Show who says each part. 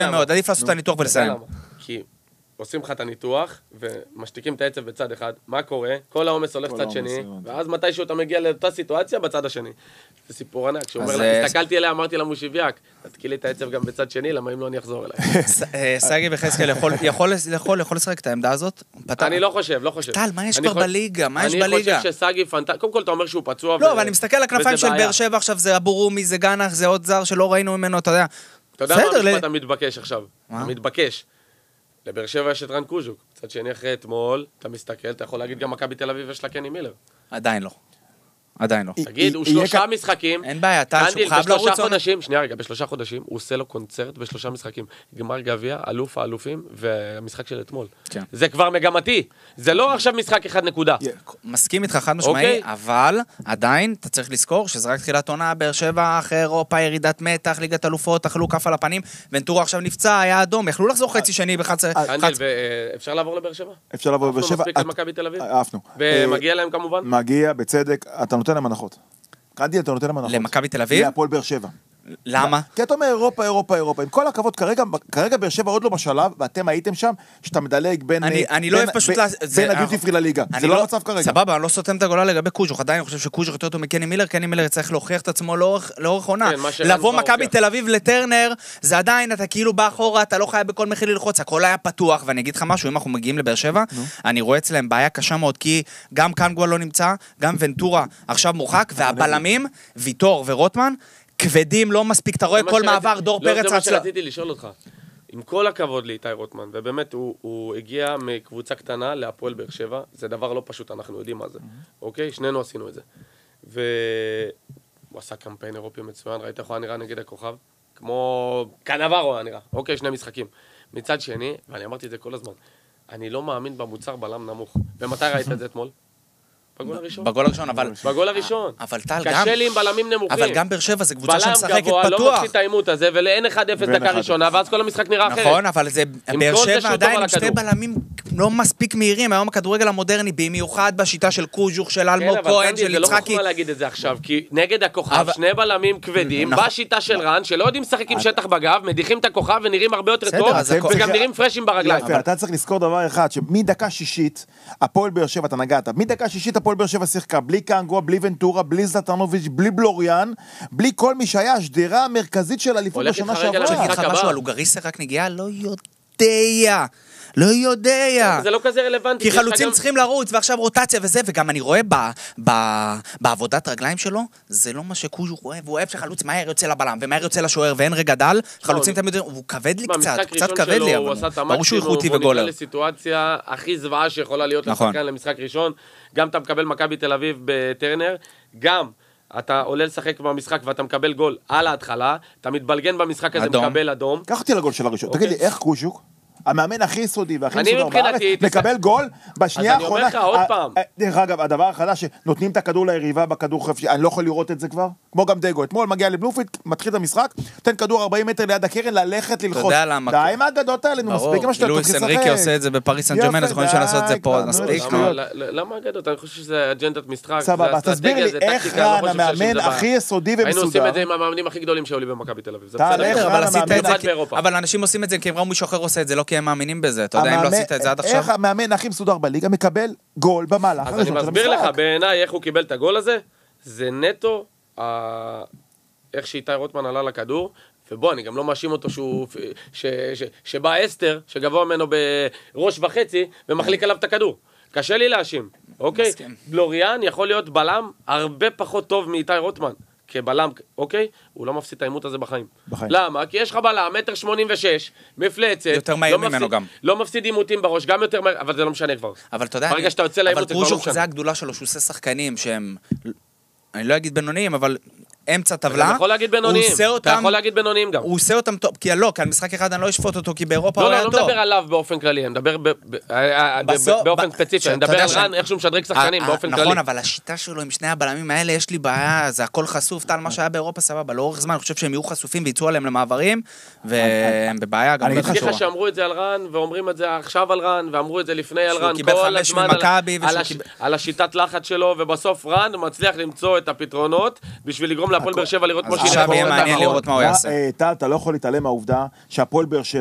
Speaker 1: מאוד, עדיף לעשות את הניתוח ולסיים.
Speaker 2: כי עושים לך את הניתוח, ומשתיקים את העצב בצד אחד, מה קורה? כל העומס הולך צד שני, ואז מתישהו אתה מגיע לאותה סיטואציה בצד השני. זה סיפור ענק, כשהוא אומר לה, הסתכלתי אליה, אמרתי לה מושיביאק, תתקיל לי את העצב גם בצד שני, למה אם לא אני אחזור אליי.
Speaker 1: סגי וחזקאל יכול לשחק את העמדה הזאת?
Speaker 2: אני לא חושב.
Speaker 1: טל, מה יש כבר בליגה? מה יש בליגה?
Speaker 2: אני חושב שסגי פנטסטי, קודם כל אתה אומר שהוא פצוע.
Speaker 1: לא, אבל אני מסתכל על הכנפיים של באר שבע, עכשיו זה אבו רומי, זה גנח, זה עוד זר שלא ראינו ממנו, אתה יודע.
Speaker 2: אתה יודע מה המשפט המתבקש עכשיו? המתבקש. לבאר שבע יש את רן קוז'וק. קצת שני אחרי אתמול, אתה מסתכל, אתה יכול להגיד גם מכבי תל אביב יש לה קני מילר.
Speaker 1: עדיין לא.
Speaker 2: תגיד, הוא 3 משחקים.
Speaker 1: אין בעיה, אתה שהוא חייב לרוץ.
Speaker 2: שנייה רגע, ב3 חודשים, הוא עושה לו קונצרט ב3 משחקים. גמר גביע, אלוף האלופים, והמשחק של אתמול. זה כבר מגמתי. זה לא עכשיו משחק 1 נקודה.
Speaker 1: מסכים איתך חד משמעי, אבל עדיין אתה צריך לזכור שזה רק תחילת עונה, באר שבע אחרי אירופה, ירידת מתח, ליגת אלופות, אכלו כף על הפנים, ונטורה עכשיו נפצע, היה אדום, יכלו לחזור חצי שני
Speaker 2: אפשר לעבור לבאר שבע?
Speaker 3: אפשר לעבור לבאר שבע.
Speaker 2: ומגיע להם כמובן?
Speaker 3: מגיע, בצדק, אתה נותן להם הנחות. קנדי, אתה נותן להם הנחות.
Speaker 1: למכבי תל אביב?
Speaker 3: להפועל באר שבע.
Speaker 1: למה?
Speaker 3: כי אתה אומר אירופה. עם כל הכבוד, כרגע באר שבע עוד לא בשלב, ואתם הייתם שם, שאתה מדלג בין הדיוטי פרי לליגה. זה לא המצב כרגע.
Speaker 1: סבבה, אני לא סותם את הגולה לגבי קוז'וך. עדיין אני חושב שקוז'וך יותר טוב מקני מילר, קני מילר צריך להוכיח את עצמו לאורך עונה. לבוא מכבי תל אביב לטרנר, זה עדיין, אתה כאילו בא אחורה, אתה לא חייב בכל מחיר ללחוץ, הכל היה פתוח, ואני אגיד לך משהו, אם אנחנו מגיעים לבאר שבע, אני רואה אצלם בעיה קשה מאוד, כי גם קנגואל לא נמצא, גם ונטורה עכשיו מורחק, והבלמים, ויטור ורוטמן, כבדים, לא מספיק, אתה רואה כל מעבר, דור פרץ.
Speaker 2: זה מה שרציתי לשאול אותך. עם כל הכבוד לאיתי רוטמן, ובאמת הוא הגיע מקבוצה קטנה להפועל באר שבע, זה דבר לא פשוט, אנחנו יודעים מה זה. אוקיי? שנינו עשינו את זה. והוא עשה קמפיין אירופי מצוין, ראית איך הוא נראה נגד הכוכב? כמו קנברו היה נראה. אוקיי, 2 משחקים. מצד שני, ואני אמרתי את זה כל הזמן, אני לא מאמין במוצר בלם נמוך. ומתי ראית את זה אתמול?
Speaker 1: בגול הראשון,
Speaker 2: בגול הראשון.
Speaker 1: אבל טל
Speaker 2: גם... קשה לי עם בלמים נמוכים.
Speaker 1: אבל גם באר שבע זה קבוצה שמשחקת פתוח.
Speaker 2: לא מפסיד את העימות הזה, ולאין 1-0 דקה ראשונה, ואז כל המשחק נראה אחרת.
Speaker 1: נכון, אבל זה... באר שבע עדיין עם 2 בלמים לא מספיק מהירים, היום הכדורגל המודרני, במיוחד בשיטה של קוז'וך, של אלמוג כהן, של יצחקי.
Speaker 2: זה לא חוכמה להגיד את זה עכשיו, כי נגד הכוכב, 2 בלמים כבדים, בשיטה של רן, שלא יודעים לשחק עם שטח בגב, מדיחים את הכוכב ונראים הרבה יותר טוב, וגם נראים פרשים ברגליים.
Speaker 3: אתה צריך לזכור דבר אחד, שמדקה שישית, הפועל באר שבע, אתה נגעת, מדקה שישית הפועל באר שבע שיחקה, בלי קנגו, בלי ונטורה, בלי זלטנוביץ', בלי בלוריאן, בלי כל מי שהיה השדרה המרכזית של אליפות בשנה שעברה.
Speaker 1: אני אגיד לך משהו, על אוגריסה רק נגיעה, לא יודע.
Speaker 2: זה לא כזה רלוונטי.
Speaker 1: כי חלוצים צריכים לרוץ, ועכשיו רוטציה וזה, וגם אני רואה בעבודת רגליים שלו, זה לא מה שקוז'וך אוהב, הוא אוהב שחלוץ מהר יוצא לבלם, ומהר יוצא לשוער, ואין רגע דל, חלוצים תמיד, הוא כבד לי קצת כבד לי, אבל ברור שהוא איכותי וגולר.
Speaker 2: הוא נקרא לסיטואציה הכי זוועה שיכולה להיות לשחקן למשחק ראשון, גם אתה מקבל מכבי תל אביב בטרנר, גם אתה עולה לשחק במשחק ואתה מקבל גול על ההתחלה, אתה מתבלגן במשחק הזה, מקבל אדום.
Speaker 3: קח אותי לגול של הראשון. תגיד לי, איך קוז'וק, המאמן הכי יסודי והכי מסודר בארץ, מקבל גול בשנייה האחרונה.
Speaker 2: אז אני אומר לך עוד פעם.
Speaker 3: דרך אגב, הדבר החדש שנותנים את הכדור ליריבה בכדור חפשי, אני לא יכול לראות את זה כבר, כמו גם דגו. אתמול מגיע לבלומפילד, מתחיל את המשחק, נותן כדור 40 מטר ליד הקרן, ללכת ללחוץ. די עם האגדות האלה, מספיק עם השתתות,
Speaker 1: לואיס אנריקי עושה את זה בפריס סן ז'רמן, אז יכולים לעשות את זה פה, מספיק.
Speaker 2: למה אגדות? אני חושב שזה אג'נדת משחק.
Speaker 3: סבבה, תסביר לי איך רן, המאמן הכי יסודי ומסודר.
Speaker 2: היינו עושים את זה עם המאמנים הכי גדולים שעולים במכבי תל אביב. זה
Speaker 1: אבל אנשים עושים את זה כי הם ראו מישהו אחר עושה את זה, לא כי הם מאמינים בזה. אתה יודע אם לא עשית את זה עד עכשיו?
Speaker 3: איך המאמן הכי מסודר בליגה מקבל גול במהלך
Speaker 2: הראשון של המשחק? אז אני מסביר לך, בעיניי, איך הוא קיבל את הגול הזה, זה נטו, איך שאיתי רוטמן עלה לכדור, ובוא, אני גם לא מאשים אותו שבא אסתר, שגבוה ממנו בראש וחצי, ומחליק עליו את הכדור. קשה לי להאשים, אוקיי? בלוריאן יכול להיות בלם הרבה פחות טוב מאיתי רוטמן. כבלם, אוקיי? הוא לא מפסיד את העימות הזה בחיים. למה? כי יש לך בלם, 1.86 מטר, מפלצת.
Speaker 1: יותר מהיר ממנו גם.
Speaker 2: לא מפסיד עימותים בראש, גם יותר מהיר, אבל זה לא משנה כבר.
Speaker 1: אבל אתה יודע,
Speaker 2: ברגע שאתה יוצא לעימות, זה כבר לא משנה.
Speaker 1: זה הגדולה שלו, שהוא עושה שחקנים שהם, אני לא אגיד בינוניים, אבל אמצע טבלה.
Speaker 2: אתה יכול להגיד בינוניים. אתה יכול להגיד בינוניים גם.
Speaker 1: הוא עושה אותם טוב, כי לא, כי על משחק אחד אני לא אשפוט אותו, כי באירופה
Speaker 2: הוא היה טוב. לא, לא מדבר עליו באופן כללי, אני מדבר באופן ספציפי, אני מדבר על רן, איך שהוא משדרג שחקנים באופן כללי.
Speaker 1: נכון, אבל השיטה שלו עם שני הבלמים האלה, יש לי בעיה, זה הכל חשוף, טל מה שהיה באירופה, סבבה, לאורך זמן, אני חושב שהם יהיו חשופים ויצאו עליהם למעברים, והם בבעיה גם
Speaker 2: אני חושב שאמרו את זה על רן, ואומרים את זה עכשיו על רן, ואמרו את זה לפני על רן, כל הזמן על השיטת לחץ שלו, ובסוף רן מצליח למצוא את הפתרונות בשביל לגרום להפועל באר שבע לראות כמו שהיא
Speaker 1: עכשיו יהיה מעניין לראות מה הוא יעשה.
Speaker 3: טל, אתה לא יכול להתעלם מהעובדה שהפועל באר שבע